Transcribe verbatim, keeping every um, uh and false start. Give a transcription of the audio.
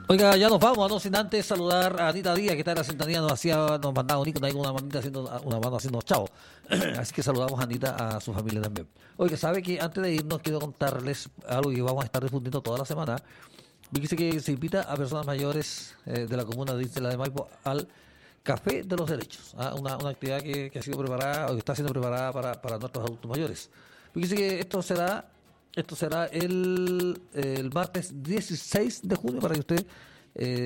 Oiga, ya nos vamos, no sin antes saludar a Anita Díaz, que está en la sintonía, nos hacía, nos mandaba un icono ahí con una manita haciendo, una mano haciendo chao. Así que saludamos a Anita, a su familia también. Oiga, sabe que antes de irnos quiero contarles algo que vamos a estar difundiendo toda la semana. Dice que se invita a personas mayores eh, de la comuna de Isla de Maipo al Café de los Derechos, ¿ah? una, una actividad que, que ha sido preparada o que está siendo preparada para, para nuestros adultos mayores. Dice que esto será esto será el, el martes dieciséis de junio para que usted eh,